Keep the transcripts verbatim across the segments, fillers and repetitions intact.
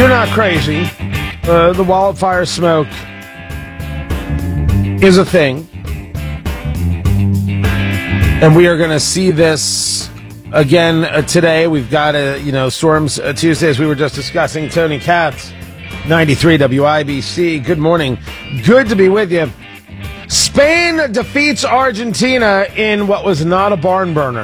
You're not crazy. Uh, the wildfire smoke is a thing. And we are going to see this again uh, today. We've got, uh, you know, storms uh, Tuesday, as we were just discussing. Tony Katz, ninety-three W I B C. Good morning. Good to be with you. Spain defeats Argentina in what was not a barn burner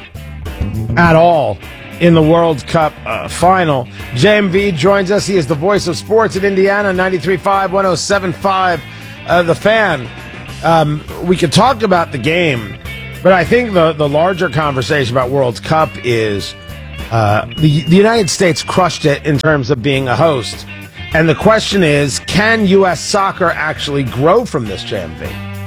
at all in the World Cup uh, final. J M V joins us. He is the voice of sports in Indiana, ninety-three point five, one oh seven point five, uh, The Fan. Um, we could talk about the game, but I think the, the larger conversation about World Cup is uh, the, the United States crushed it in terms of being a host. And the question is, can U S soccer actually grow from this, J M V?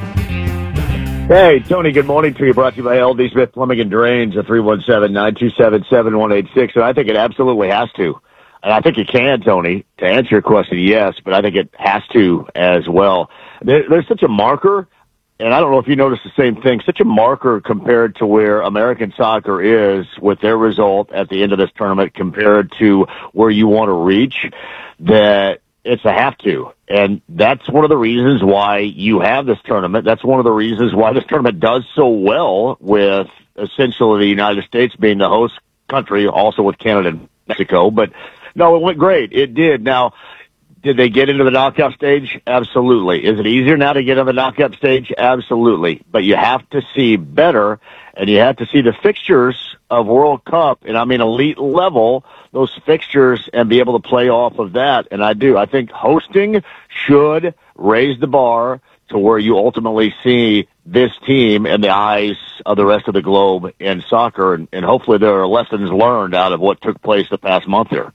Hey, Tony, good morning to you. Brought to you by L D Smith Plumbing and Drains at three one seven, nine two seven, seven one eight six. And I think it absolutely has to. And I think it can, Tony. To answer your question, yes, but I think it has to as well. There, there's such a marker, and I don't know if you noticed the same thing, such a marker compared to where American soccer is with their result at the end of this tournament compared to where you want to reach, that it's a have to. And that's one of the reasons why you have this tournament. That's one of the reasons why this tournament does so well with essentially the United States being the host country, also with Canada and Mexico. But no, it went great. It did. Now, did they get into the knockout stage? Absolutely. Is it easier now to get on the knockout stage? Absolutely. But you have to see better, and you have to see the fixtures of World Cup, and I mean elite level, those fixtures, and be able to play off of that. And I do. I think hosting should raise the bar to where you ultimately see this team in the eyes of the rest of the globe in soccer, and, and hopefully there are lessons learned out of what took place the past month here.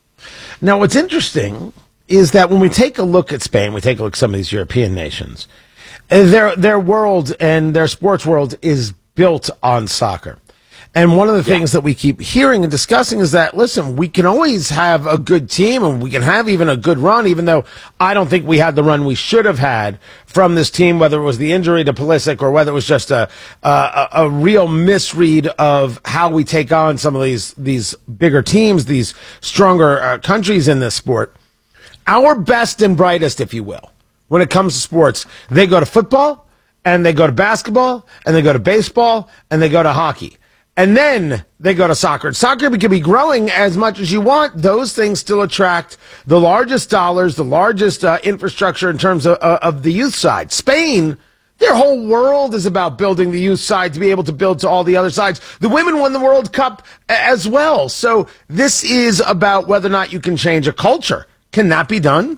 Now, what's interesting is that when we take a look at Spain, we take a look at some of these European nations, their their world and their sports world is built on soccer. And one of the yeah. things that we keep hearing and discussing is that, listen, we can always have a good team and we can have even a good run, even though I don't think we had the run we should have had from this team, whether it was the injury to Pulisic or whether it was just a, a, a real misread of how we take on some of these, these bigger teams, these stronger uh, countries in this sport. Our best and brightest, if you will, when it comes to sports, they go to football and they go to basketball and they go to baseball and they go to hockey. And then they go to soccer. Soccer can be growing as much as you want. Those things still attract the largest dollars, the largest uh, infrastructure in terms of, uh, of the youth side. Spain, their whole world is about building the youth side to be able to build to all the other sides. The women won the World Cup as well. So this is about whether or not you can change a culture. Can that be done?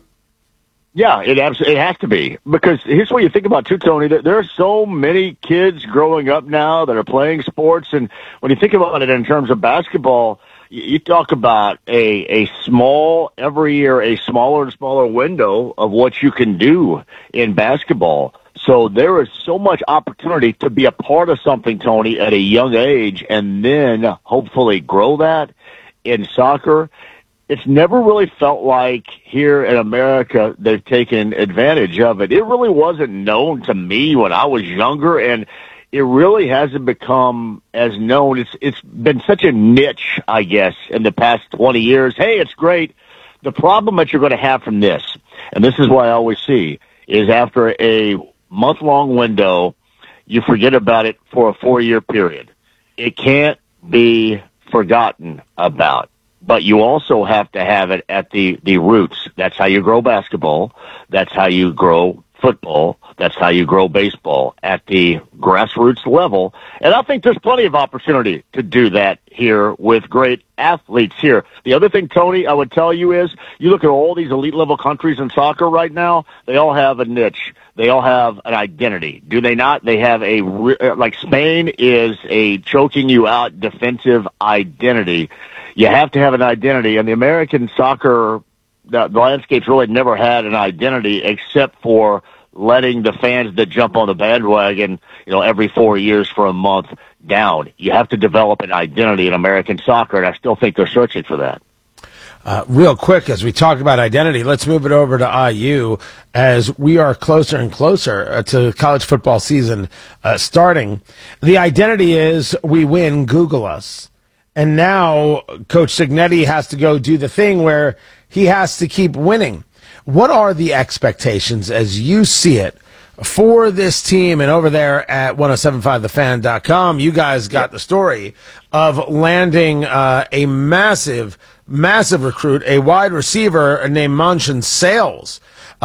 Yeah, it absolutely it has to be, because here's what you think about too, Tony. That there are so many kids growing up now that are playing sports, and when you think about it in terms of basketball, you, you talk about a a small every year a smaller and smaller window of what you can do in basketball. So there is so much opportunity to be a part of something, Tony, at a young age, and then hopefully grow that in soccer. It's never really felt like here in America they've taken advantage of it. It really wasn't known to me when I was younger, and it really hasn't become as known. It's It's been such a niche, I guess, in the past twenty years. Hey, it's great. The problem that you're going to have from this, and this is what I always see, is after a month-long window, you forget about it for a four-year period. It can't be forgotten about. But you also have to have it at the, the roots. That's how you grow basketball. That's how you grow football. That's how you grow baseball, at the grassroots level. And I think there's plenty of opportunity to do that here with great athletes here. The other thing, Tony, I would tell you is, you look at all these elite level countries in soccer right now, they all have a niche. They all have an identity. Do they not? They have a, like Spain is a choking you out defensive identity. You have to have an identity, and the American soccer, the, the landscape's really never had an identity except for letting the fans that jump on the bandwagon, you know, every four years for a month down. You have to develop an identity in American soccer, and I still think they're searching for that. Uh, real quick, as we talk about identity, let's move it over to I U as we are closer and closer uh, to college football season uh, starting. The identity is we win, Google us. And now Coach Cignetti has to go do the thing where he has to keep winning. What are the expectations as you see it for this team? And over there at ten seventy-five the fan dot com, you guys got the story of landing uh, a massive, massive recruit, a wide receiver named Manchin Sales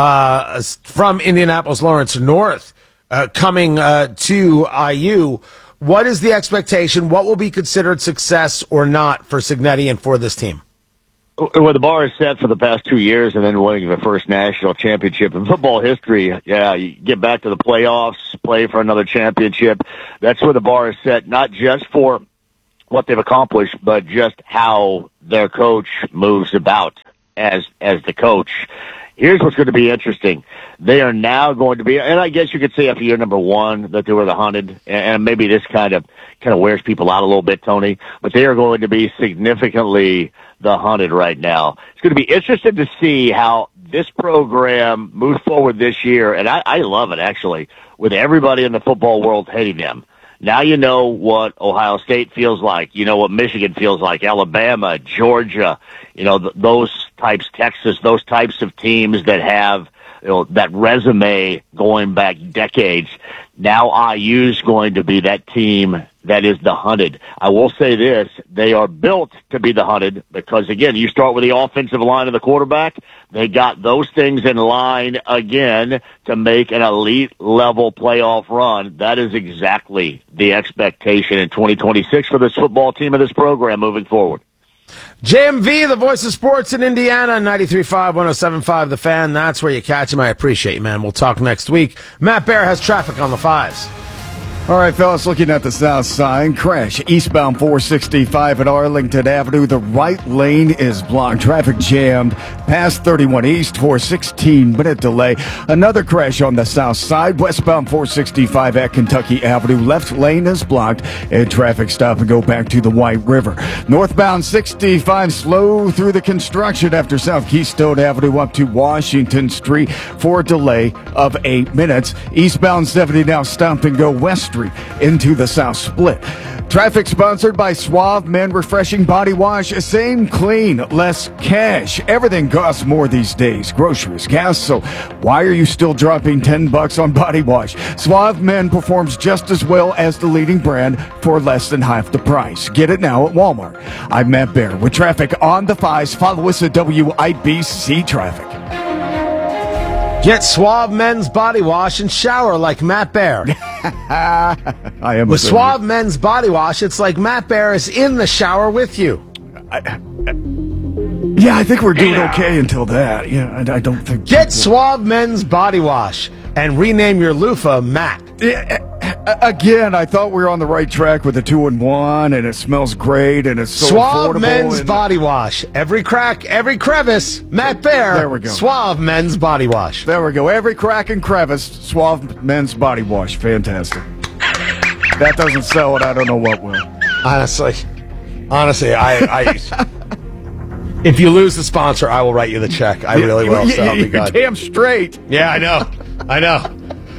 uh, from Indianapolis Lawrence North, uh, coming uh, to I U. What is the expectation? What will be considered success or not for Cignetti and for this team? Well, the bar is set for the past two years and then winning the first national championship in football history. Yeah, you get back to the playoffs, play for another championship. That's where the bar is set, not just for what they've accomplished, but just how their coach moves about as as the coach. Here's what's going to be interesting. They are now going to be, and I guess you could say after year number one that they were the hunted, and maybe this kind of kind of wears people out a little bit, Tony, but they are going to be significantly the hunted right now. It's going to be interesting to see how this program moves forward this year, and I, I love it, actually, with everybody in the football world hating them. Now you know what Ohio State feels like. You know what Michigan feels like, Alabama, Georgia, you know, th- those types, Texas, those types of teams that have, you know, that resume going back decades. Now I U's going to be that team that is the hunted. I will say this, they are built to be the hunted because, again, you start with the offensive line of the quarterback. They got those things in line again to make an elite-level playoff run. That is exactly the expectation in twenty twenty-six for this football team and this program moving forward. J M V, the voice of sports in Indiana, ninety-three point five, ten seventy-five The Fan. That's where you catch him. I appreciate you, man. We'll talk next week. Matt Bear has traffic on the fives. All right, fellas, looking at the south side, crash eastbound four sixty-five at Arlington Avenue. The right lane is blocked. Traffic jammed past thirty-one East for a sixteen-minute delay. Another crash on the south side, westbound four sixty-five at Kentucky Avenue. Left lane is blocked, and traffic stop and go back to the White River. Northbound sixty-five slow through the construction after South Keystone Avenue up to Washington Street for a delay of eight minutes. Eastbound seventy now stop and go west Street into the South Split. Traffic sponsored by Suave Men Refreshing Body Wash. Same clean, less cash. Everything costs more these days. Groceries, gas. So why are you still dropping ten bucks on body wash? Suave Men performs just as well as the leading brand for less than half the price. Get it now at Walmart. I'm Matt Bear with traffic on the fives. Follow us at W I B C Traffic. Get Suave Men's Body Wash and shower like Matt Bear. I am with Suave Men's Body Wash, it's like Matt Bear is in the shower with you. I, I, yeah, I think we're doing okay until that. Yeah, I, I don't think. Get people... Suave Men's Body Wash and rename your loofah Matt. Yeah, again, I thought we were on the right track with the two and one, and it smells great, and it's so Suave affordable. Men's and... Body Wash. Every crack, every crevice, Matt Bear. There we go. Suave Men's Body Wash. There we go. Every crack and crevice, Suave Men's Body Wash. Fantastic. That doesn't sell it. I don't know what will. Honestly, honestly, I, I if you lose the sponsor, I will write you the check. I really will. So You're God. damn straight. Yeah, I know. I know.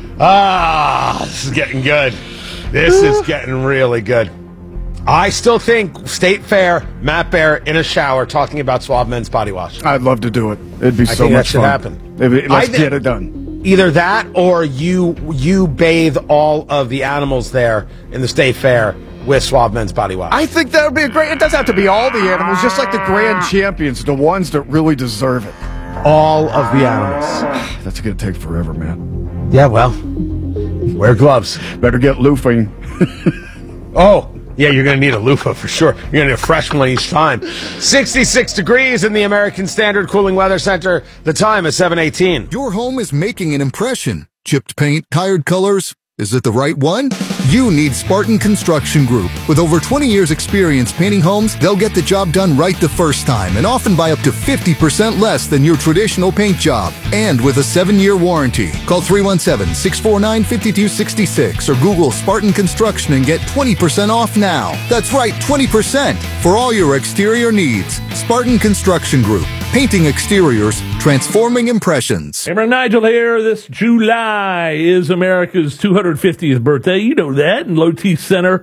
Ah, this is getting good. This is getting really good. I still think State Fair, Matt Bear in a shower talking about Suave Men's Body Wash. I'd love to do it. It'd be I so think much that should fun. happen. Let's I th- get it done. Either that or you you bathe all of the animals there in the State Fair with Suave Men's Body Wash. I think that would be a great. It doesn't have to be all the animals, just like the grand champions, the ones that really deserve it. All of the animals. That's going to take forever, man. Yeah, well, wear gloves. Better get loofing. Oh, yeah, you're going to need a loofah for sure. You're going to need a fresh one each time. sixty-six degrees in the American Standard Cooling Weather Center. The time is seven eighteen. Your home is making an impression. Chipped paint, tired colors. Is it the right one? You need Spartan Construction Group. With over twenty years experience painting homes, they'll get the job done right the first time and often by up to fifty percent less than your traditional paint job. And with a seven-year warranty. Call three one seven, six four nine, five two six six or Google Spartan Construction and get twenty percent off now. That's right, twenty percent for all your exterior needs. Spartan Construction Group. Painting exteriors, transforming impressions. Hey, Nigel here. This July is America's two hundred fiftieth birthday. You know that. And Low T Center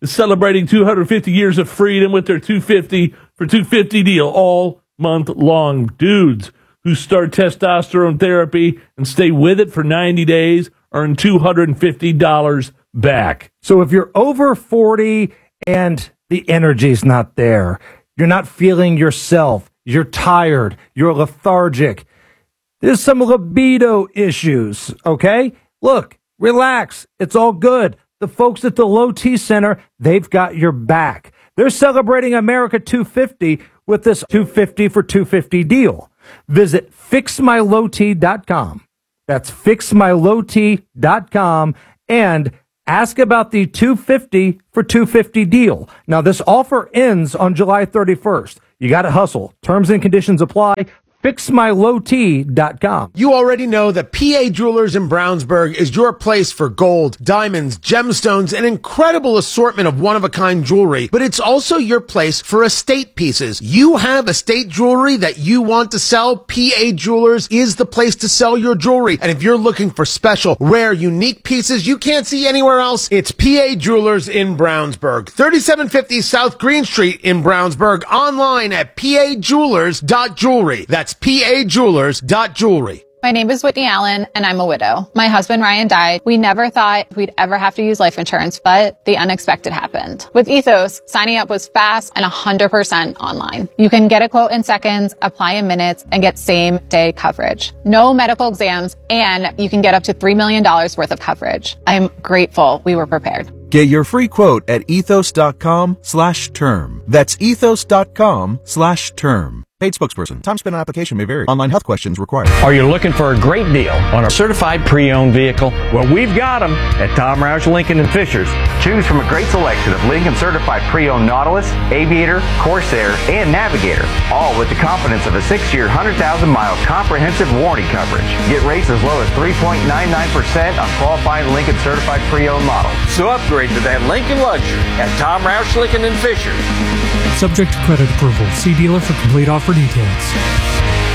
is celebrating two hundred fifty years of freedom with their two fifty for two fifty deal all month long. Dudes who start testosterone therapy and stay with it for ninety days earn two hundred fifty dollars back. So if you're over forty and the energy's not there, you're not feeling yourself, you're tired, you're lethargic, there's some libido issues, okay? Look, relax. It's all good. The folks at the Low T Center, they've got your back. They're celebrating America two fifty with this two fifty for two fifty deal. Visit fix my low t dot com. That's fix my low t dot com and ask about the two fifty for two fifty deal. Now, this offer ends on July thirty-first. You got to hustle. Terms and conditions apply. fix my low t dot com. You already know that P A Jewelers in Brownsburg is your place for gold, diamonds, gemstones, an incredible assortment of one-of-a-kind jewelry, but it's also your place for estate pieces. You have estate jewelry that you want to sell? P A Jewelers is the place to sell your jewelry. And if you're looking for special, rare, unique pieces you can't see anywhere else, it's P A Jewelers in Brownsburg. thirty-seven fifty South Green Street in Brownsburg, online at p a jewelers dot jewelry. That's P A Jewelers dot jewelry. My name is Whitney Allen, and I'm a widow. My husband, Ryan, died. We never thought we'd ever have to use life insurance, but the unexpected happened. With Ethos, signing up was fast and one hundred percent online. You can get a quote in seconds, apply in minutes, and get same-day coverage. No medical exams, and you can get up to three million dollars worth of coverage. I'm grateful we were prepared. Get your free quote at ethos.com slash term. That's ethos.com slash term. Paid spokesperson. Time spent on application may vary. Online health questions required. Are you looking for a great deal on a certified pre-owned vehicle? Well, we've got them at Tom Roush Lincoln and Fishers. Choose from a great selection of Lincoln certified pre-owned Nautilus, Aviator, Corsair, and Navigator, all with the confidence of a six-year, one hundred thousand mile comprehensive warranty coverage. Get rates as low as three point nine nine percent on qualified Lincoln certified pre-owned models. So upgrade to that Lincoln luxury at Tom Roush Lincoln and Fishers. Subject to credit approval. See dealer for complete offer details.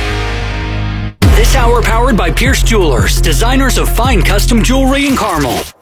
This hour powered by Pierce Jewelers, designers of fine custom jewelry in Carmel.